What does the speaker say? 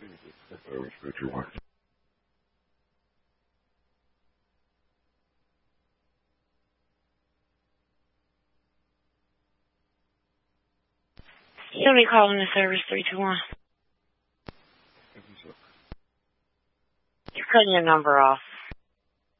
Service 321. You'll be calling the service 321. You're cutting your number off.